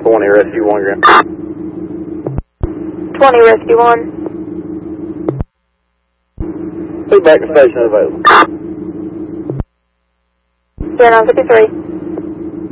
20 Rescue 1 Grand. 20 Rescue 1. Feedback to station available. 0953.